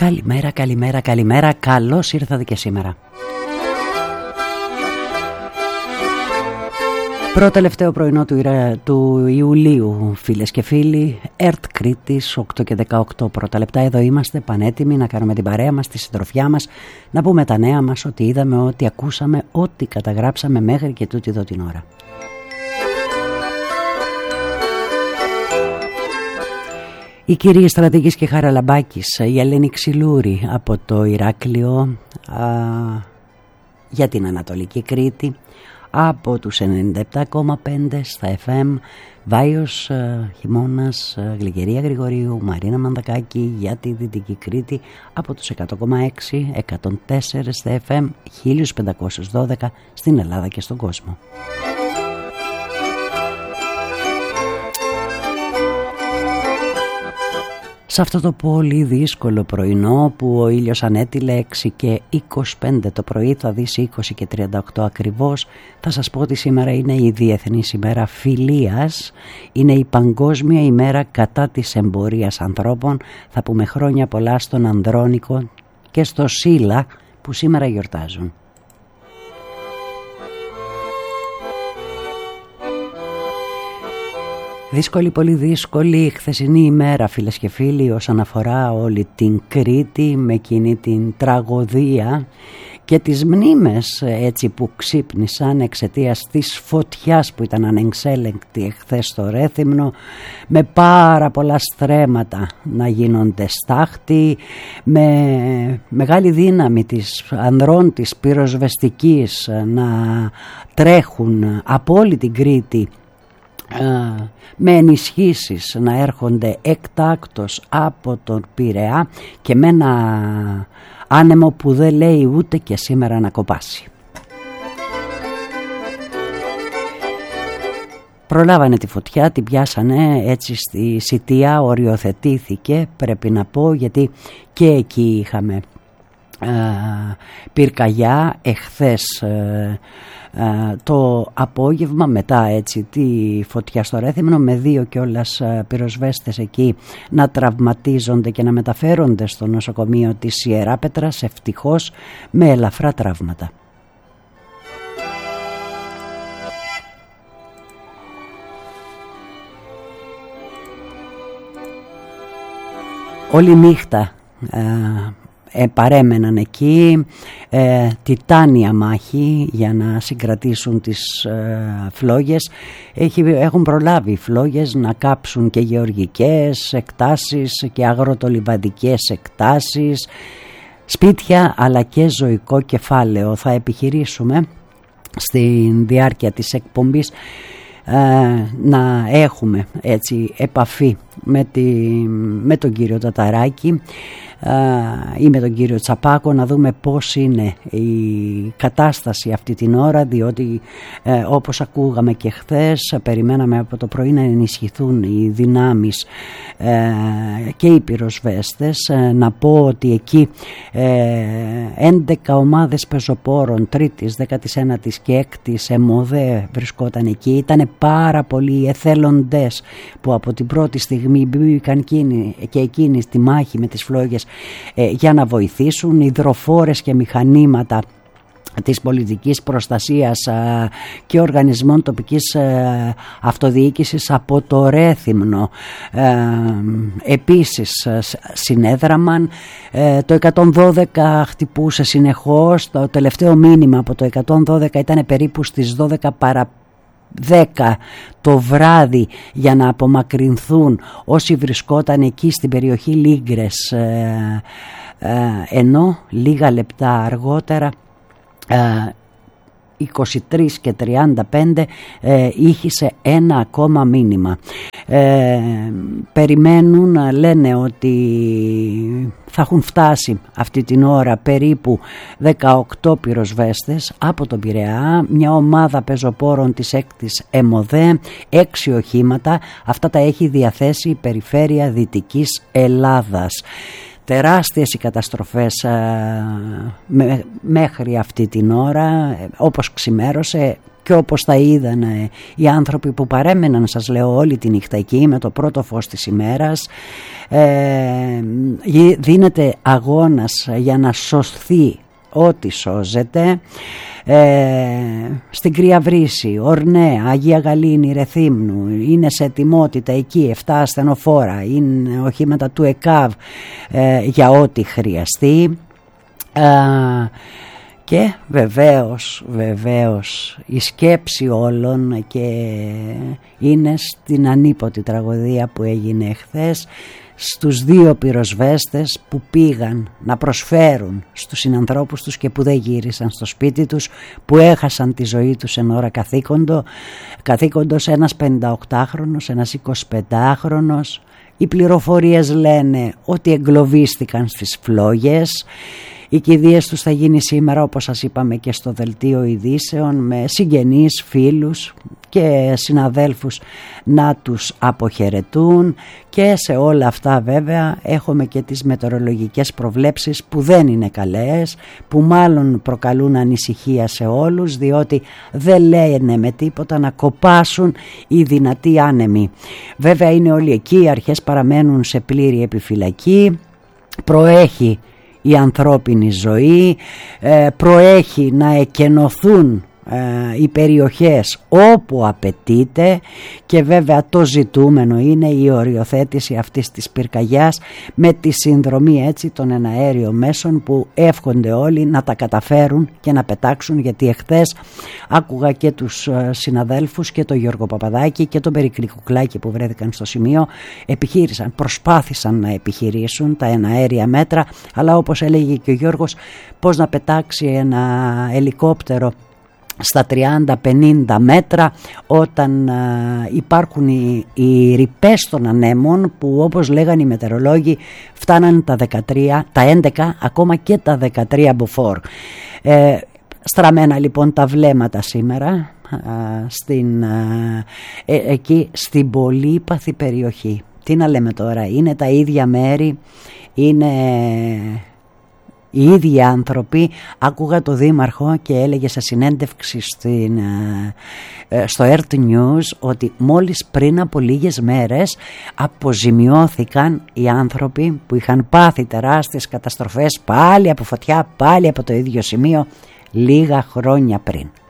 Καλημέρα, καλημέρα, καλημέρα. Καλώς ήρθατε και σήμερα. Πρώτο-τελευταίο πρωινό του Ιουλίου, φίλες και φίλοι. ΕΡΤ Κρήτης, 8 και 18 πρώτα λεπτά. Εδώ είμαστε πανέτοιμοι να κάνουμε την παρέα μας, τη συντροφιά μας, να πούμε τα νέα μας, ό,τι είδαμε, ό,τι ακούσαμε, ό,τι καταγράψαμε μέχρι και τούτη εδώ την ώρα. Η κυρία Στρατηγής και Χαραλαμπάκης, η Ελένη Ξυλούρη από το Ηράκλειο για την Ανατολική Κρήτη, από τους 97,5 στα FM, Βάιος Χειμώνας, Γλυκερία Γρηγορίου, Μαρίνα Μανδακάκη για τη Δυτική Κρήτη, από τους 100,6, 104 στα FM, 1512 στην Ελλάδα και στον κόσμο. Σε αυτό το πολύ δύσκολο πρωινό που ο ήλιος ανέτειλε 6 και 25 το πρωί, θα δεις 20 και 38 ακριβώς, θα σας πω ότι σήμερα είναι η Διεθνής ημέρα Φιλίας, είναι η Παγκόσμια ημέρα κατά της εμπορίας ανθρώπων. Θα πούμε χρόνια πολλά στον Ανδρώνικο και στο Σίλα που σήμερα γιορτάζουν. Δύσκολη, πολύ δύσκολη χθεσινή ημέρα, φίλες και φίλοι, όσον αφορά όλη την Κρήτη, με εκείνη την τραγωδία και τις μνήμες έτσι που ξύπνησαν εξαιτίας της φωτιάς που ήταν ανεξέλεγκτη εχθές στο Ρέθυμνο, με πάρα πολλά στρέμματα να γίνονται στάχτη, με μεγάλη δύναμη της ανδρών της πυροσβεστικής να τρέχουν από όλη την Κρήτη, με ενισχύσεις να έρχονται εκτάκτως από τον Πειραιά και με ένα άνεμο που δεν λέει ούτε και σήμερα να κοπάσει. Προλάβανε τη φωτιά, την πιάσανε έτσι στη Σιτία, οριοθετήθηκε πρέπει να πω, γιατί και εκεί είχαμε πυρκαγιά εχθές το απόγευμα, μετά έτσι τη φωτιά στο Ρέθυμνο, με 2 κιόλας πυροσβέστες εκεί να τραυματίζονται και να μεταφέρονται στο νοσοκομείο της Ιεράπετρας, ευτυχώς με ελαφρά τραύματα. Όλη νύχτα παρέμεναν εκεί, τιτάνια μάχη για να συγκρατήσουν τις φλόγες. Έχουν προλάβει οι φλόγες να κάψουν και γεωργικές εκτάσεις και αγροτολιβαδικές εκτάσεις, σπίτια αλλά και ζωικό κεφάλαιο. Θα επιχειρήσουμε στη διάρκεια της εκπομπής να έχουμε έτσι επαφή με τον κύριο Ταταράκη ή με τον κύριο Τσαπάκο, να δούμε πώς είναι η κατάσταση αυτή την ώρα, διότι όπως ακούγαμε και χθες, περιμέναμε από το πρωί να ενισχυθούν οι δυνάμεις και οι πυροσβέστες. Να πω ότι εκεί 11 ομάδες πεζοπόρων 3ης, 19ης και 6ης ΕΜΟΔΕ βρισκόταν εκεί. Ήταν πάρα πολλοί εθελοντές που από την πρώτη στιγμή μπήκαν και εκείνοι στη μάχη με τις φλόγες για να βοηθήσουν. Υδροφόρες και μηχανήματα της πολιτικής προστασίας και οργανισμών τοπικής αυτοδιοίκησης από το Ρέθυμνο επίσης συνέδραμαν. Το 112 χτυπούσε συνεχώς. Το τελευταίο μήνυμα από το 112 ήταν περίπου στις 12 παρα 10 το βράδυ για να απομακρυνθούν όσοι βρισκόταν εκεί στην περιοχή Λίγκρες, ενώ λίγα λεπτά αργότερα 23 και 35 ήχησε ένα ακόμα μήνυμα. Περιμένουν, λένε ότι θα έχουν φτάσει αυτή την ώρα περίπου 18 πυροσβέστες από τον Πειραιά, μια ομάδα πεζοπόρων της 6ης ΕΜΟΔΕ, 6 οχήματα. Αυτά τα έχει διαθέσει η Περιφέρεια Δυτικής Ελλάδας. Τεράστιες οι καταστροφές μέχρι αυτή την ώρα. Όπως ξημέρωσε και όπως τα είδαν οι άνθρωποι που παρέμεναν, σας λέω, όλη τη νύχτα εκεί με το πρώτο φως της ημέρας. Δίνεται αγώνας για να σωθεί ό,τι σώζεται. Στην Κρυαβρύση, Ορνέα, Αγία Γαλήνη, Ρεθύμνου είναι σε ετοιμότητα εκεί 7 ασθενοφόρα, είναι οχήματα του ΕΚΑΒ για ό,τι χρειαστεί. Και βεβαίως η σκέψη όλων και είναι στην ανίποτη τραγωδία που έγινε εχθές, στους 2 πυροσβέστες που πήγαν να προσφέρουν στους συνανθρώπους τους και που δεν γύρισαν στο σπίτι τους, που έχασαν τη ζωή τους εν ώρα καθήκοντος, ένας 58χρονος, ένας 25χρονος. Οι πληροφορίες λένε ότι εγκλωβίστηκαν στις φλόγες. Οι κηδείες τους θα γίνει σήμερα, όπως σας είπαμε και στο δελτίο ειδήσεων, με συγγενείς, φίλους και συναδέλφους να τους αποχαιρετούν. Και σε όλα αυτά βέβαια έχουμε και τις μετεωρολογικές προβλέψεις που δεν είναι καλές, που μάλλον προκαλούν ανησυχία σε όλους, διότι δεν λένε με τίποτα να κοπάσουν οι δυνατοί άνεμοι. Βέβαια είναι όλοι εκεί, οι αρχές παραμένουν σε πλήρη επιφυλακή, προέχει η ανθρώπινη ζωή, προέχει να εκενωθούν οι περιοχές όπου απαιτείται και βέβαια το ζητούμενο είναι η οριοθέτηση αυτής της πυρκαγιάς με τη συνδρομή έτσι των εναέριων μέσων που εύχονται όλοι να τα καταφέρουν και να πετάξουν, γιατί εχθές άκουγα και τους συναδέλφους και τον Γιώργο Παπαδάκη και τον Περικλή Κουκλάκη που βρέθηκαν στο σημείο, προσπάθησαν να επιχειρήσουν τα εναέρια μέτρα, αλλά όπως έλεγε και ο Γιώργος, πώς να πετάξει ένα ελικόπτερο στα 30-50 μέτρα όταν υπάρχουν οι ρηπές των ανέμων που, όπως λέγανε οι μετεωρολόγοι, φτάναν τα 11, ακόμα και τα 13 μποφόρ. Στραμμένα λοιπόν τα βλέμματα σήμερα εκεί στην πολύπαθη περιοχή. Τι να λέμε τώρα, είναι τα ίδια μέρη, είναι οι ίδιοι άνθρωποι. Άκουγα το Δήμαρχο και έλεγε σε συνέντευξη στο Earth News ότι μόλις πριν από λίγες μέρες αποζημιώθηκαν οι άνθρωποι που είχαν πάθει τεράστιες καταστροφές, πάλι από φωτιά, πάλι από το ίδιο σημείο, λίγα χρόνια πριν.